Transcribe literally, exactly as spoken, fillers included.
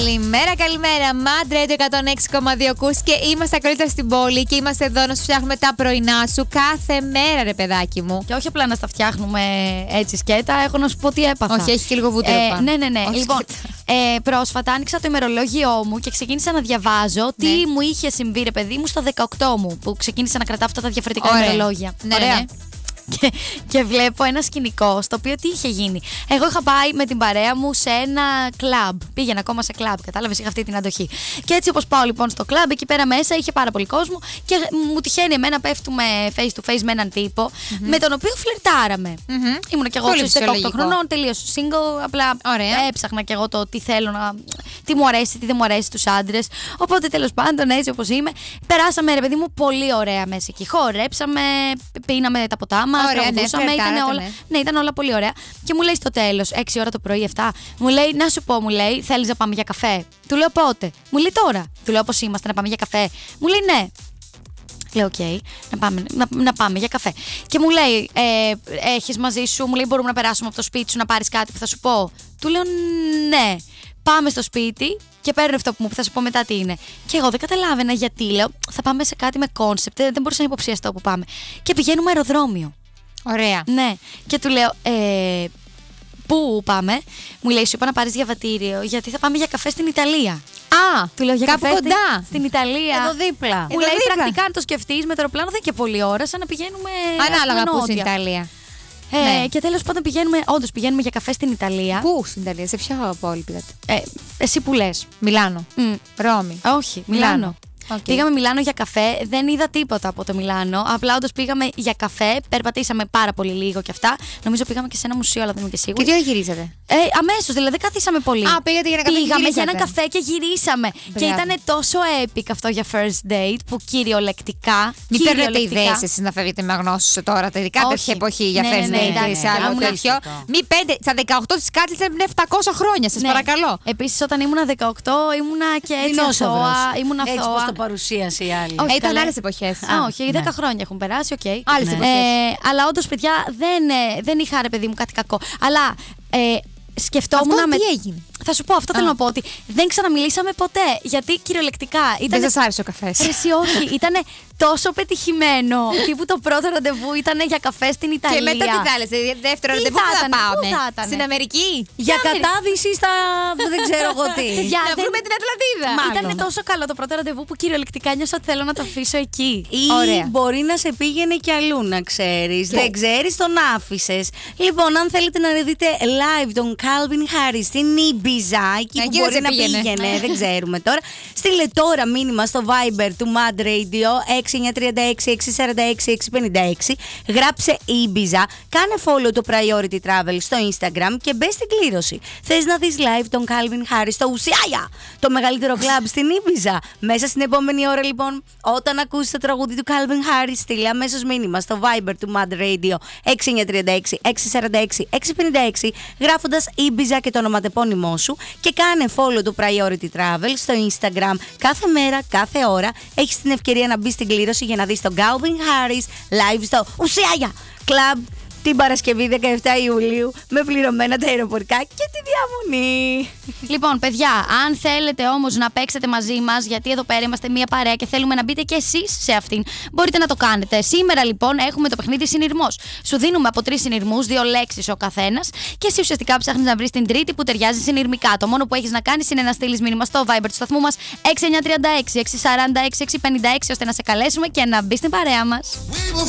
Καλημέρα, καλημέρα. Mad Radio εκατόν έξι κόμμα δύο ακούς και είμαστε καλύτερα στην πόλη και είμαστε εδώ να σου φτιάχνουμε τα πρωινά σου κάθε μέρα, ρε παιδάκι μου. Και όχι απλά να στα φτιάχνουμε έτσι σκέτα, έχω να σου πω τι έπαθα. Όχι, έχει και λίγο βούτυρο ε, πάνω. Ναι, ναι, ναι. Όχι λοιπόν, ε, πρόσφατα άνοιξα το ημερολόγιό μου και ξεκίνησα να διαβάζω ναι. τι μου είχε συμβεί, ρε παιδί μου, στα δεκαοκτώ μου, που ξεκίνησα να κρατάω αυτά τα διαφορετικά Ωραία. ημερολόγια. Ναι, Ωραία. Ναι. Και, και βλέπω ένα σκηνικό στο οποίο τι είχε γίνει. Εγώ είχα πάει με την παρέα μου σε ένα κλαμπ. Πήγαινα ακόμα σε κλαμπ, κατάλαβες, είχα αυτή την αντοχή. Και έτσι όπως πάω λοιπόν στο κλαμπ, εκεί πέρα μέσα είχε πάρα πολύ κόσμο και μου τυχαίνει εμένα πέφτουμε face to face με έναν τύπο mm-hmm. με τον οποίο φλερτάραμε. Mm-hmm. Ήμουν κι εγώ στους δεκαοκτώ χρονών, τελείως single. Απλά Ωραία. έψαχνα κι εγώ το τι θέλω να. Τι μου αρέσει, τι δεν μου αρέσει στους άντρες. Οπότε τέλος πάντων, έτσι όπως είμαι, περάσαμε, ρε παιδί μου, πολύ ωραία μέσα εκεί. Χορέψαμε, πίναμε τα ποτά μας. Ωραία, ναι, ήταν όλα, ναι. ναι, ήταν όλα πολύ ωραία. Και μου λέει στο τέλος, έξι ώρα το πρωί, επτά, μου λέει, να σου πω, μου λέει, θέλεις να πάμε για καφέ? Του λέω πότε? Μου λέει τώρα. Του λέω πώς είμαστε, να πάμε για καφέ? Μου λέει ναι. Λέω οκ, okay, να, πάμε, να, να πάμε για καφέ. Και μου λέει, ε, έχεις μαζί σου, μου λέει, μπορούμε να περάσουμε από το σπίτι σου να πάρεις κάτι που θα σου πω? Του λέω ναι. Πάμε στο σπίτι και παίρνω αυτό που μου θα σου πω μετά τι είναι. Και εγώ δεν καταλάβαινα γιατί. Λέω, θα πάμε σε κάτι με κόνσεπτ, δεν μπορούσα να υποψιαστώ που πάμε. Και πηγαίνουμε αεροδρόμιο. Ωραία. Ναι. Και του λέω, ε, πού πάμε? Μου λέει, σου είπα να πάρεις διαβατήριο γιατί θα πάμε για καφέ στην Ιταλία. Α, του λέω, για κάπου καφέ κοντά. Στην, στην Ιταλία. Εδώ δίπλα. Μου Εδώ λέει, δίπλα. πρακτικά αν το σκεφτείς, με το αεροπλάνο δεν είναι και πολλή ώρα, σαν να πηγαίνουμε. Ανάλογα πού στην Ιταλία. Ε, ναι. Και τέλος πάντων πηγαίνουμε, όντως πηγαίνουμε για καφέ στην Ιταλία. Πού στην Ιταλία, σε ποια πόλη πήγατε? Ε, εσύ που λες. Μιλάνο. Mm. Ρώμη. Όχι, Μιλάνο. Μιλάνο. Okay. Πήγαμε Μιλάνο για καφέ, δεν είδα τίποτα από το Μιλάνο. Απλά όντως πήγαμε για καφέ, περπατήσαμε πάρα πολύ λίγο κι αυτά. Νομίζω πήγαμε και σε ένα μουσείο, αλλά δεν είμαι και σίγουρη. Και τι ώρα γυρίσατε? Ε, αμέσως, δηλαδή καθίσαμε πολύ. Α, πήγατε για ένα καφέ. Πήγαμε και για ένα καφέ και γυρίσαμε. Μπράβο. Και ήταν τόσο epic αυτό για first date που κυριολεκτικά. Μην παίρνετε ιδέες εσείς να φεύγετε με αγνώσεις τώρα, ειδικά τέτοια εποχή για first date σε άλλο τέτοιο. Μην πέντε, στα δεκαοκτώ της Κάτλης είναι επτακόσια χρόνια, σας παρακαλώ. Επίσης, όταν ήμουνα δεκαοκτώ ήμουνα και έτσι αθώα. Ήμουνα έτσι πως το παρουσίασε η άλλη. Όχι, ε, ήταν άλλες εποχές. Α, όχι, ναι. δέκα χρόνια έχουν περάσει, οκ. Okay. Άλλες ναι. εποχές. Ε, αλλά όντως, παιδιά, δεν, ε, δεν είχα, ρε παιδί μου, κάτι κακό. Αλλά ε, σκεφτόμουν. Αυτό με... τι έγινε? Θα σου πω, αυτό Α. θέλω να πω, ότι δεν ξαναμιλήσαμε ποτέ. Γιατί κυριολεκτικά. Ήτανε... Δεν σας άρεσε ο καφές? Εσύ, όχι. Ήταν τόσο πετυχημένο. Τύπου το πρώτο ραντεβού ήταν για καφέ στην Ιταλία. Και μετά τι θα έλεγες? Δεύτερο ραντεβού που θα πάμε? Στην Αμερική? Για κατάδυση στα. δεν ξέρω εγώ τι. Για να βρούμε την Ατλαντίδα. Ήταν τόσο καλό το πρώτο ραντεβού που κυριολεκτικά νιώσα ότι θέλω να το αφήσω εκεί. Ή Ωραία. μπορεί να σε πήγαινε κι αλλού, να ξέρεις. Δεν ξέρεις, τον άφησες. Λοιπόν, αν θέλετε να δείτε live τον Calvin Harris στην Ibiza, εκεί που μπορεί να πήγαινε, δεν ξέρουμε τώρα. Στείλε τώρα μήνυμα στο Viber του Mad Radio έξι εννιά τρία έξι έξι τέσσερα έξι έξι πέντε έξι. Γράψε Ibiza, κάνε follow το Priority Travel στο Instagram και μπε στην κλήρωση. Θες να δεις live τον Calvin Harris στο Ουσιάια, το μεγαλύτερο κλαμπ στην Ibiza? Μέσα στην επόμενη ώρα, λοιπόν, όταν ακούσεις το τραγούδι του Calvin Harris, στείλε αμέσως μήνυμα στο Viber του Mad Radio έξι εννιά τρία έξι έξι τέσσερα έξι έξι πέντε έξι, γράφοντας Ibiza και το ονοματεπώνυμό σου και κάνε follow το Priority Travel στο Instagram. Κάθε μέρα, κάθε ώρα έχεις την ευκαιρία να μπεις στην κλήρωση για να δεις τον Calvin Harris live στο Ουσιάια Club την Παρασκευή δεκαεφτά Ιουλίου με πληρωμένα τα αεροπορικά και τη διαμονή. Λοιπόν, παιδιά, αν θέλετε όμως να παίξετε μαζί μας, γιατί εδώ πέρα είμαστε μία παρέα και θέλουμε να μπείτε και εσείς σε αυτήν, μπορείτε να το κάνετε. Σήμερα λοιπόν έχουμε το παιχνίδι συνειρμός. Σου δίνουμε από τρεις συνειρμούς, δύο λέξεις ο καθένας, και εσύ ουσιαστικά ψάχνεις να βρεις την τρίτη που ταιριάζει συνειρμικά. Το μόνο που έχεις να κάνεις είναι να στείλεις μήνυμα στο Viber του σταθμού μας έξι εννιά τρία έξι έξι τέσσερα έξι έξι πέντε έξι ώστε να σε καλέσουμε και να μπεις στην παρέα μας.